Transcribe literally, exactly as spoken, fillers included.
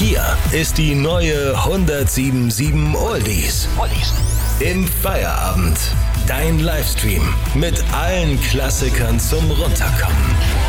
Hier ist die neue hundertsieben Komma sieben Oldies. Im Feierabend. Dein Livestream mit allen Klassikern zum Runterkommen.